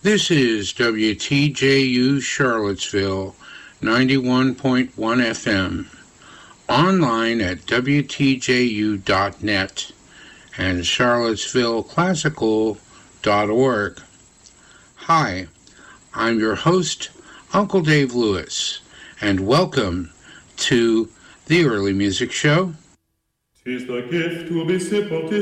This is WTJU Charlottesville, 91.1 FM, online at WTJU.net and CharlottesvilleClassical.org. Hi, I'm your host, Uncle Dave Lewis, and welcome to the Early Music Show. 'Tis the gift to be simple,